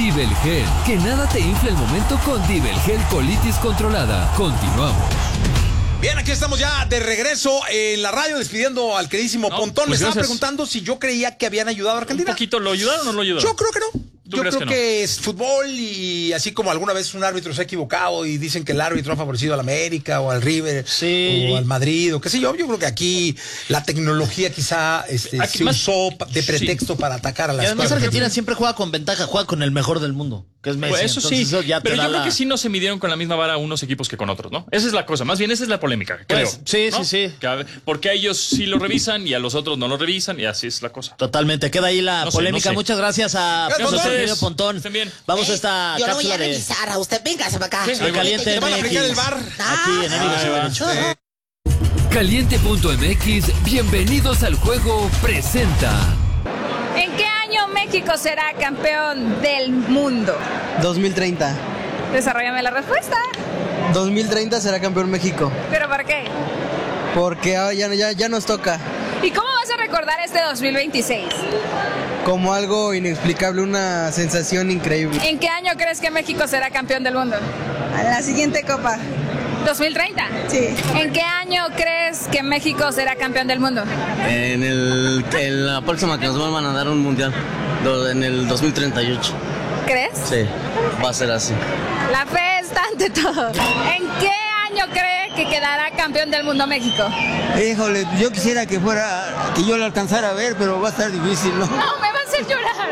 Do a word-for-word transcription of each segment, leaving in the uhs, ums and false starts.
Dibelgel, que nada te infle el momento con Dibelgel colitis controlada. Continuamos. Bien, aquí estamos ya de regreso en la radio despidiendo al queridísimo no, Pontón. Pues me estaba gracias. preguntando si yo creía que habían ayudado a Argentina. ¿Un poquito lo ayudaron o no lo ayudaron? Yo creo que no. Yo creo que, que, no? que es fútbol y así como alguna vez un árbitro se ha equivocado y dicen que el árbitro ha favorecido al América o al River sí. o al Madrid o qué sé yo. Yo creo que aquí la tecnología quizá este, aquí se más, usó de pretexto sí. para atacar a las. Y además Argentina siempre juega con ventaja, juega con el mejor del mundo, que es Messi. Pues eso Entonces, sí, eso ya pero yo la... creo que sí no se midieron con la misma vara unos equipos que con otros, ¿no? Esa es la cosa, más bien esa es la polémica, creo. Pues, sí, ¿no? sí, sí. Que, porque a ellos sí lo revisan y a los otros no lo revisan y así es la cosa. Totalmente, queda ahí la no sé, polémica. No sé. Muchas gracias a ustedes, Pontón. Bien. Vamos a esta eh, yo cápsula lo voy a revisar de... a usted, véngase para acá. Sí, Caliente ¿Te van a aplicar el bar? Aquí en Amigos ah, Caliente punto m x, bienvenidos al juego, presenta. ¿En qué año México será campeón del mundo? dos mil treinta. Desarrollame la respuesta. dos mil treinta será campeón México. ¿Pero por qué? Porque ah, ya, ya, ya nos toca. ¿Y cómo vas a recordar este dos mil veintiséis? Como algo inexplicable, una sensación increíble. ¿En qué año crees que México será campeón del mundo? A la siguiente copa. ¿dos mil treinta? Sí. ¿En qué año crees que México será campeón del mundo? En, el, en la próxima que nos van a dar un mundial, en el dos mil treinta y ocho. ¿Crees? Sí, va a ser así. La fe está ante todo. ¿En qué año cree que quedará campeón del mundo México? Híjole, yo quisiera que fuera, que yo lo alcanzara a ver, pero va a estar difícil, ¿no? No, me va a hacer llorar.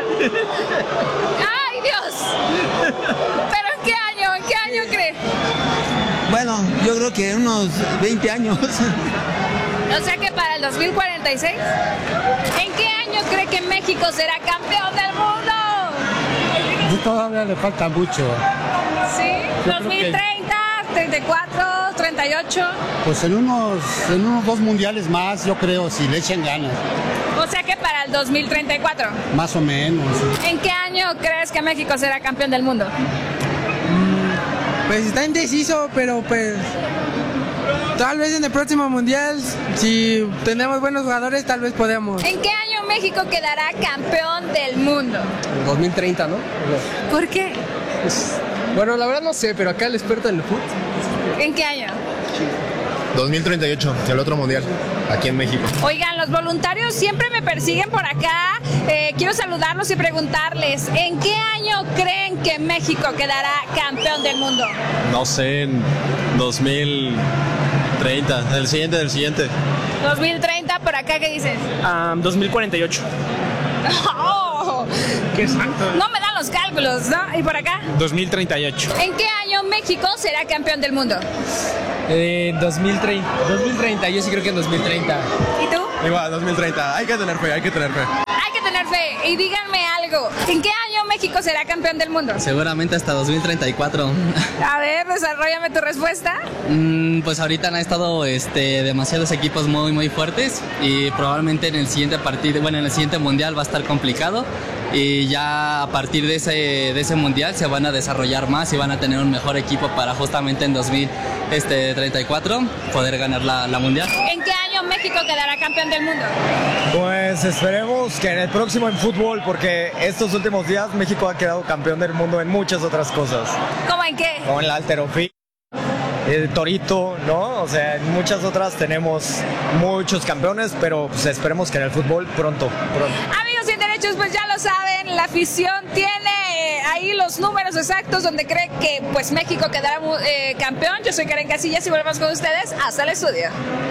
¡Ay, Dios! ¿Pero en qué año? ¿En qué año cree? Bueno, yo creo que en unos veinte años. O sea que para el dos mil cuarenta y seis. ¿En qué año cree que México será campeón del mundo? Todavía le falta mucho. ¿Sí? ¿dos mil treinta, treinta y cuatro, treinta y ocho? Pues en unos, en unos dos mundiales más, yo creo, si le echan ganas. O sea que para el dos mil treinta y cuatro. Más o menos. ¿En qué año crees que México será campeón del mundo? Mm, pues está indeciso, pero pues... Tal vez en el próximo mundial, si tenemos buenos jugadores, tal vez podemos. ¿En qué año México quedará campeón del mundo? dos mil treinta, ¿no? ¿Por qué? Pues, bueno, la verdad no sé, pero acá el experto en el fútbol. ¿En qué año? dos mil treinta y ocho, el otro mundial, aquí en México. Oigan, los voluntarios siempre me persiguen por acá. Eh, quiero saludarlos y preguntarles, ¿en qué año creen que México quedará campeón del mundo? No sé, en dos mil treinta, el siguiente del siguiente. dos mil treinta, por acá, ¿qué dices? Um, dos mil cuarenta y ocho. Oh, ¿Qué exacto? No me dan los cálculos, ¿no? ¿Y por acá? dos mil treinta y ocho. ¿En qué año México será campeón del mundo? Eh, dos mil treinta, dos mil treinta, yo sí creo que en dos mil treinta. ¿Y tú? Igual, dos mil treinta, hay que tener fe, hay que tener fe. Hay que tener fe. Y díganme algo, ¿en qué año México será campeón del mundo? Seguramente hasta dos mil treinta y cuatro. A ver, desarróllame tu respuesta. Mm, pues ahorita han estado este, demasiados equipos muy, muy fuertes y probablemente en el siguiente partido, bueno, en el siguiente mundial va a estar complicado. Y ya a partir de ese, de ese mundial se van a desarrollar más y van a tener un mejor equipo para justamente en dos mil treinta y cuatro poder ganar la, la mundial. ¿En qué año México quedará campeón del mundo? Pues esperemos que en el próximo en fútbol, porque estos últimos días México ha quedado campeón del mundo en muchas otras cosas. ¿Cómo en qué? Como en la halterofilia, el torito, ¿no? O sea, en muchas otras tenemos muchos campeones, pero pues esperemos que en el fútbol pronto, pronto. Amigos sin derechos, pues ya lo saben, la afición tiene ahí los números exactos donde cree que pues México quedará eh, campeón. Yo soy Karen Casillas y volvemos con ustedes hasta el estudio.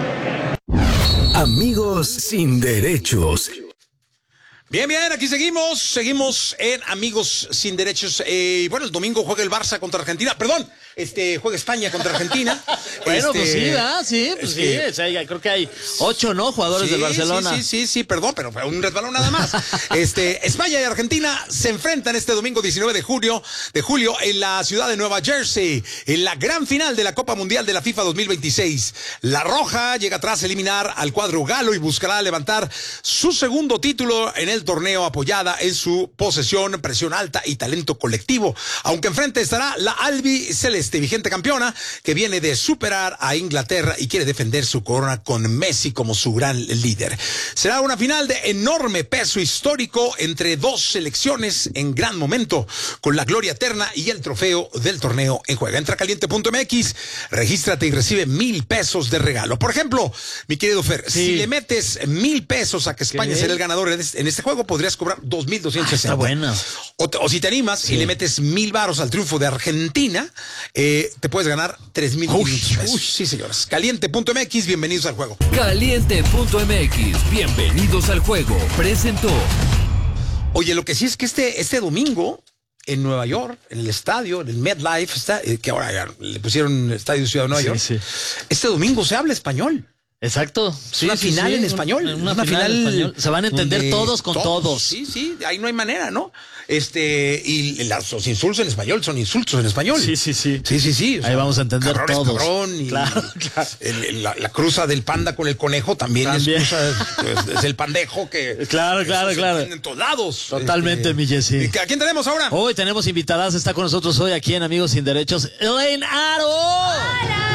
Amigos sin derechos. Bien, bien, aquí seguimos, seguimos en Amigos Sin Derechos. Eh, bueno, el domingo juega el Barça contra Argentina, perdón, este juega España contra Argentina. Bueno, este, pues sí, ¿verdad? Sí, pues sí, que, o sea, creo que hay ocho, ¿no? Jugadores sí, del Barcelona. Sí, sí, sí, sí, perdón, pero fue un resbalón nada más. Este, España y Argentina se enfrentan este domingo diecinueve de julio, de julio en la ciudad de Nueva Jersey, en la gran final de la Copa Mundial de la FIFA dos mil veintiséis. La Roja llega tras eliminar al cuadro galo y buscará levantar su segundo título en el del torneo apoyada en su posesión, presión alta y talento colectivo. Aunque enfrente estará la Albi Celeste, vigente campeona, que viene de superar a Inglaterra y quiere defender su corona con Messi como su gran líder. Será una final de enorme peso histórico entre dos selecciones en gran momento, con la gloria eterna y el trofeo del torneo en juego. Entra a caliente punto m x, regístrate y recibe mil pesos de regalo. Por ejemplo, mi querido Fer, sí. si le metes mil pesos a que España será el ganador en este, en este juego, podrías cobrar dos mil doscientos sesenta. Ah, está buena. O, o si te animas sí. y le metes mil varos al triunfo de Argentina, eh, te puedes ganar tres mil quinientos pesos. Sí, señores. caliente punto m x, bienvenidos al juego. caliente punto m x, bienvenidos al juego. Presentó. Oye, lo que sí es que este, este domingo en Nueva York, en el estadio, en el MetLife, está, eh, que ahora ya le pusieron Estadio Ciudad de Nueva sí, York, sí. este domingo se habla español. Exacto. Es sí, una sí, final sí. en español. Una, una, una final, final español. Se van a entender todos con todos. todos. Sí, sí, ahí no hay manera, ¿no? Este, y las, los insultos en español son insultos en español. Sí, sí, sí. Sí, sí, sí. O sea, ahí vamos a entender cabrón todos. Es cabrón y claro, claro. El, la, la cruza del panda con el conejo también, también. Es, cruza, es, es el pandejo que. Claro, claro, es, claro. En todos lados. Totalmente, este, mi Jessy. ¿A quién tenemos ahora? Hoy tenemos invitadas, está con nosotros hoy aquí en Amigos Sin Derechos, Elaine Aro. ¡Hola!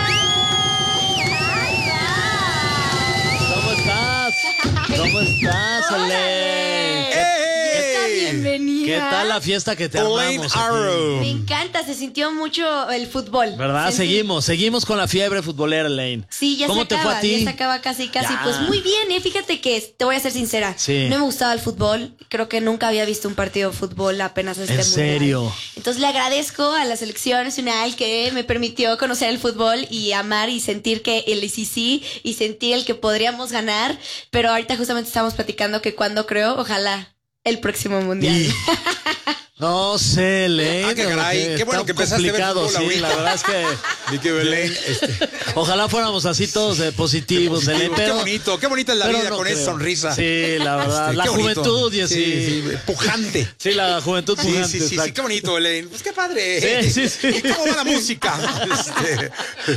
¿Cómo estás, Elaine? ¡Hey! Bienvenida. ¿Qué tal la fiesta que te armamos aquí? Me encanta, se sintió mucho el fútbol. ¿Verdad? Sentí... Seguimos, seguimos con la fiebre futbolera, Elaine. Sí, ya ¿Cómo se te acaba, fue a ti? ya se acaba casi, casi. Ya. Pues muy bien, ¿eh? Fíjate que, te voy a ser sincera, sí. no me gustaba el fútbol. Creo que nunca había visto un partido de fútbol apenas este ¿En mundial. serio? Entonces le agradezco a la selección nacional que me permitió conocer el fútbol y amar y sentir que el sí sí y sentir el que podríamos ganar. Pero ahorita justamente estamos platicando que cuando creo, ojalá el próximo mundial. Y... No sé, Elaine. Ah, qué caray, qué bueno que empezaste a ver fútbol, sí, ahorita. la verdad es que... Y que Belén, este... Ojalá fuéramos así todos eh, positivos, Positivo, Elaine, pero... Qué bonito, qué bonita es la vida no con creo. Esa sonrisa. Sí, la verdad, este, la juventud y así. Sí, sí, pujante. Sí, la juventud pujante. Sí, sí, sí, sí, qué bonito, Elaine. Pues qué padre. Sí, sí, sí. ¿Cómo va la música? Este...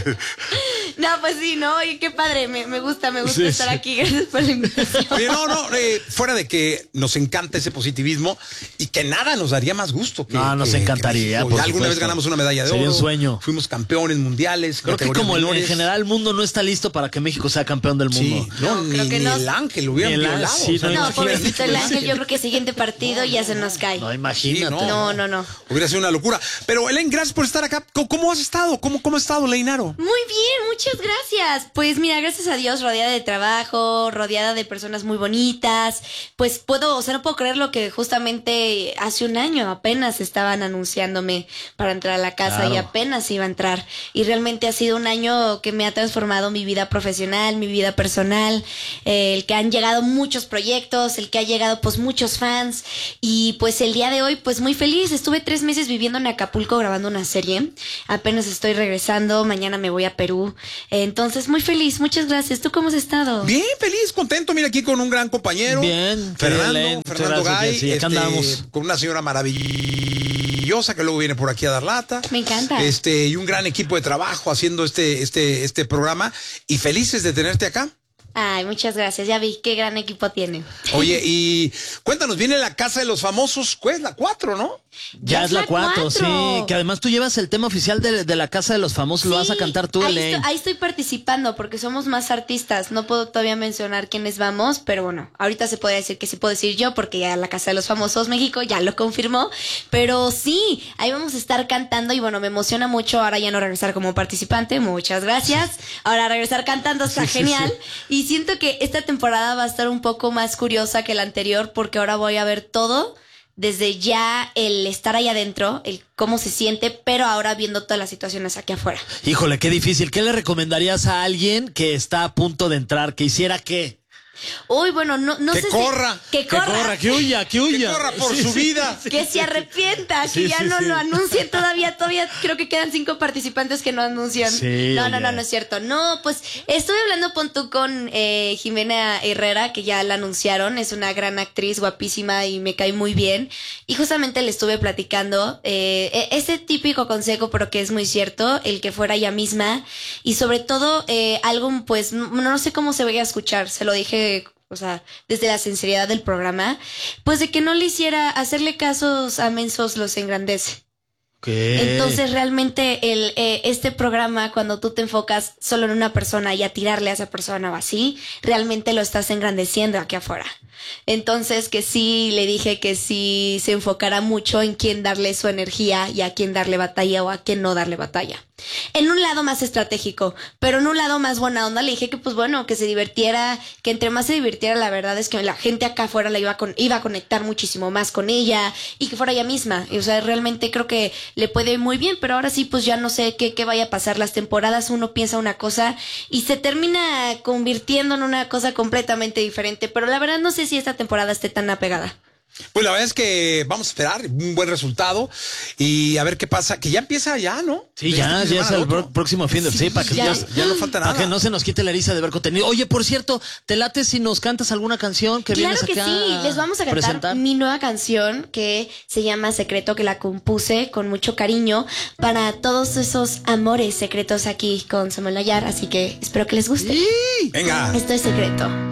No, pues sí, ¿no? Y qué padre, me, me gusta, me gusta sí, estar sí. aquí. Gracias por la invitación. Oye, no, no, eh, fuera de que nos encanta ese positivismo y que nada nos daría más gusto que... No, nos que, encantaría. Que por alguna supuesto. vez ganamos una medalla de Sería oro. un sueño. Fuimos campeones mundiales. Creo que como el, en general el mundo no está listo para que México sea campeón del mundo. Sí, no, no, ni, creo que ni no. El Ángel lo hubieran violado. Sí, no, no pobrecito el Ángel, yo creo que el siguiente partido ya se nos cae. No, imagínate. Sí, no, no, no. Hubiera sido una locura. Pero, Elaine, gracias por estar acá. ¿Cómo, cómo has estado? ¿Cómo, cómo has estado, Elaine Aro? Muy bien, muchas gracias. Pues mira, gracias a Dios, rodeada de trabajo, rodeada de personas muy bonitas. Pues puedo, o sea, no puedo creer lo que justamente hace un año apenas estaban anunciándome para entrar a la casa claro. y apenas iba a entrar. Y realmente ha sido un año que me ha transformado mi vida profesional, mi vida personal, eh, el que han llegado muchos proyectos, el que ha llegado pues muchos fans. Y pues el día de hoy pues muy feliz. Estuve tres meses viviendo en Acapulco grabando una serie. Apenas estoy regresando, mañana me voy a Perú. Eh, entonces muy feliz, muchas gracias. ¿Tú cómo has estado? Bien, feliz, contento. Mira aquí con un gran compañero. Bien. Fernando, bien, Fernando Gay. Sí, acá este, andamos. Con una señora maravillosa que luego viene por aquí a dar lata. Me encanta. Este, y un gran equipo de trabajo haciendo este, este, este programa. Y felices de tenerte acá. Ay, muchas gracias. Ya vi qué gran equipo tienen. Oye, y cuéntanos, viene la Casa de los Famosos, ¿cuál es la cuatro, no? Ya, ya es la cuatro, sí. Que además tú llevas el tema oficial de, de la Casa de los Famosos, sí, lo vas a cantar tú, ahí Elaine. Estoy, ahí estoy participando porque somos más artistas. No puedo todavía mencionar quiénes vamos, pero bueno, ahorita se podría decir que sí puedo decir yo porque ya la Casa de los Famosos México ya lo confirmó. Pero sí, ahí vamos a estar cantando y bueno, me emociona mucho ahora ya no regresar como participante. Muchas gracias. Ahora regresar cantando está sí, genial. Sí, sí. Y siento que esta temporada va a estar un poco más curiosa que la anterior porque ahora voy a ver todo desde ya el estar ahí adentro, el cómo se siente, pero ahora viendo todas las situaciones aquí afuera. Híjole, qué difícil. ¿Qué le recomendarías a alguien que está a punto de entrar? ¿Que hiciera qué? Uy, bueno, no, no que sé corra, si... Que corra. Que corra, que huya, que huya. Que corra por sí, su sí, vida. Sí, que sí, se arrepienta, sí, que ya sí, no sí. lo anuncien todavía. Todavía creo que quedan cinco participantes que no anuncian. Sí, no, no, ya. no, no es cierto. No, pues estuve hablando pon tú con eh, Jimena Herrera, que ya la anunciaron. Es una gran actriz, guapísima y me cae muy bien. Y justamente le estuve platicando eh, ese típico consejo, pero que es muy cierto, el que fuera ella misma. Y sobre todo, eh, algo, pues, no, no sé cómo se vaya a escuchar. Se lo dije o sea, desde la sinceridad del programa, pues de que no le hiciera hacerle casos a mensos los engrandece. ¿Qué? Entonces realmente el, eh, este programa, cuando tú te enfocas solo en una persona y a tirarle a esa persona o así, realmente lo estás engrandeciendo aquí afuera. Entonces que sí, le dije que sí se enfocara mucho en quién darle su energía y a quién darle batalla o a quién no darle batalla. En un lado más estratégico, pero en un lado más buena onda le dije que pues bueno, que se divirtiera, que entre más se divirtiera, la verdad es que la gente acá afuera la iba a, con, iba a conectar muchísimo más con ella y que fuera ella misma. Y, o sea, realmente creo que le puede ir muy bien, pero ahora sí pues ya no sé qué, qué vaya a pasar. Las temporadas uno piensa una cosa y se termina convirtiendo en una cosa completamente diferente, pero la verdad no sé si esta temporada esté tan apegada. Pues la verdad es que vamos a esperar un buen resultado y a ver qué pasa, que ya empieza ya, ¿no? Sí, ya, ya es el pro- próximo fin de sí, sí, para que ya, ya, ya no falta nada. Para que no se nos quite la eriza de ver contenido. Oye, por cierto, ¿te late si nos cantas alguna canción que claro vienes acá? Claro que sí, les vamos a cantar presentar? mi nueva canción que se llama Secreto, que la compuse con mucho cariño para todos esos amores secretos aquí con Samuel Nayar, así que espero que les guste. Sí. Venga. Esto es Secreto.